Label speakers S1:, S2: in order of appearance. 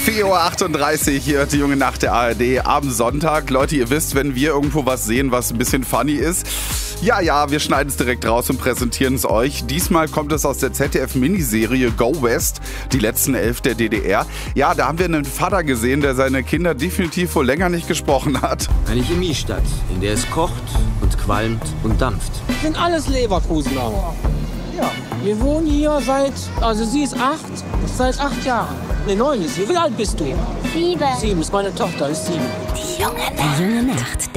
S1: 4:38 Uhr, hier hört die junge Nacht der ARD am Sonntag. Leute, ihr wisst, wenn wir irgendwo was sehen, was ein bisschen funny ist, ja, wir schneiden es direkt raus und präsentieren es euch. Diesmal kommt es aus der ZDF-Miniserie Go West, die letzten 11 der DDR. Ja, da haben wir einen Vater gesehen, der seine Kinder definitiv wohl länger nicht gesprochen hat.
S2: Eine Chemiestadt, in der es kocht und qualmt und dampft.
S3: Das sind alles Leverkusener. Ja, wir wohnen hier sie ist 8, seit 8 Jahren. Ne, 9 ist sie. Wie alt bist du?
S4: 7.
S3: 7 ist meine Tochter, ist 7.
S5: Die junge Nacht.